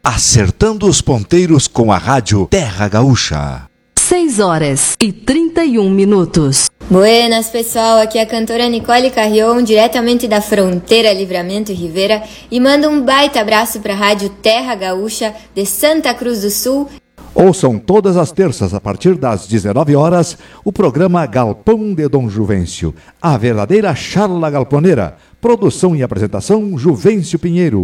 Acertando os ponteiros com a rádio Terra Gaúcha. 6h31. Buenas, pessoal, aqui é a cantora Nicole Carrion, diretamente da fronteira Livramento e Rivera, e mando um baita abraço para a rádio Terra Gaúcha de Santa Cruz do Sul. Ouçam todas as terças, a partir das 19 horas, o programa Galpão de Dom Juvencio, a verdadeira charla galponeira. Produção e apresentação, Juvencio Pinheiro.